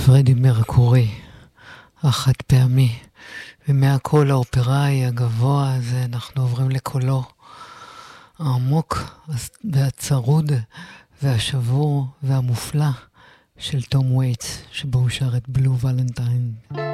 פרדי מרקורי, החד פעמי, ומהקול האופראי הגבוה הזה אנחנו עוברים לקולו העמוק והצרוד והשבור והמופלא של תום וייטס, שבו הוא שר את בלו ולנטיין.